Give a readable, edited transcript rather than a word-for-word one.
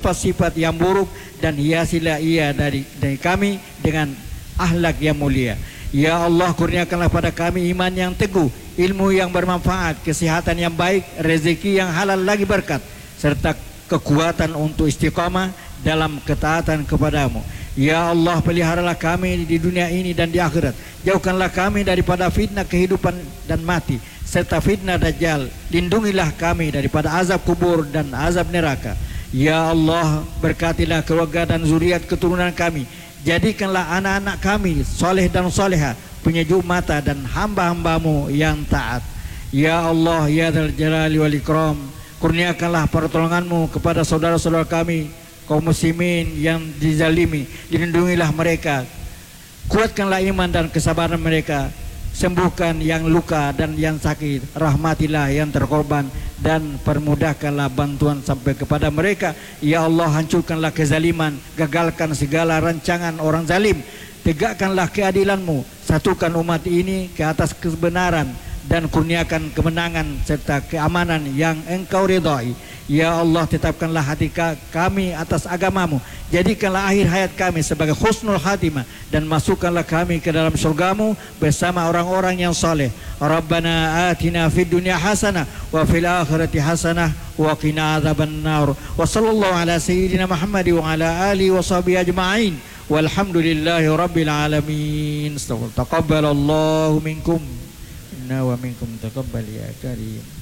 sifat-sifat yang buruk, dan hiasilah ia dari kami dengan akhlak yang mulia. Ya Allah, kurniakanlah pada kami iman yang teguh, ilmu yang bermanfaat, kesehatan yang baik, rezeki yang halal lagi berkat, serta kekuatan untuk istiqamah dalam ketaatan kepadamu. Ya Allah, peliharalah kami di dunia ini dan di akhirat. Jauhkanlah kami daripada fitnah kehidupan dan mati, serta fitnah dajjal. Lindungilah kami daripada azab kubur dan azab neraka. Ya Allah, berkatilah keluarga dan zuriat keturunan kami. Jadikanlah anak-anak kami soleh dan soleha, penyejuk mata dan hamba-hambamu yang taat. Ya Allah, ya Dzal Jalali wal Ikram, kurniakanlah pertolonganmu kepada saudara-saudara kami kaum muslimin yang dizalimi. Lindungilah mereka, kuatkanlah iman dan kesabaran mereka, sembuhkan yang luka dan yang sakit, rahmatilah yang terkorban, dan permudahkanlah bantuan sampai kepada mereka. Ya Allah, hancurkanlah kezaliman, gagalkan segala rancangan orang zalim, tegakkanlah keadilanmu, satukan umat ini ke atas kebenaran, dan kurniakan kemenangan serta keamanan yang Engkau ridhai. Ya Allah, tetapkanlah hati kami atas agamamu, jadikanlah akhir hayat kami sebagai husnul khatimah, dan masukkanlah kami ke dalam surgamu bersama orang-orang yang saleh. Rabbana atina fid dunya hasanah wa fil akhirati hasanah wa qina adzabannar. Wa sallallahu ala sayyidina Muhammad wa ala alihi wa sahbihi ajma'in. Walhamdulillahi rabbil alamin. Taqabbalallahu minkum inna wa minkum taqabbal ya karim.